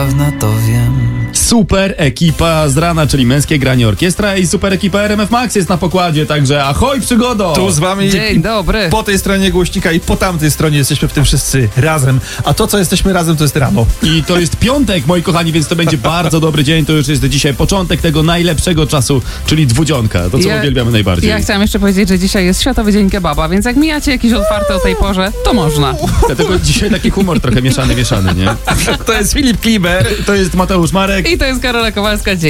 to wiem. Super ekipa z rana, czyli Męskie Granie Orkiestra i super ekipa RMF Max jest na pokładzie, także ahoj przygodo! Tu z wami Dzień dobry. po tej stronie głośnika i po tamtej stronie jesteśmy w tym wszyscy razem. A to, co jesteśmy razem, to jest rano. I to jest piątek, moi kochani, więc to będzie bardzo dobry dzień. To już jest dzisiaj początek tego najlepszego czasu, czyli dwudzionka. To, co uwielbiamy najbardziej. Ja chciałam jeszcze powiedzieć, że dzisiaj jest Światowy Dzień Kebaba, więc jak mijacie jakiś otwarty o tej porze, to można. Dlatego dzisiaj taki humor trochę mieszany, nie? To jest Filip Kliber. To jest Mateusz Marek. I to jest Karola Kowalska. Dzień